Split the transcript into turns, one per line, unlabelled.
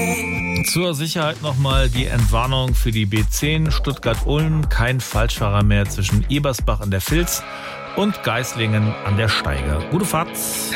Zur Sicherheit nochmal die Entwarnung für die B10 Stuttgart-Ulm. Kein Falschfahrer mehr zwischen Ebersbach an der Vils und Geislingen an der Steiger. Gute Fahrt.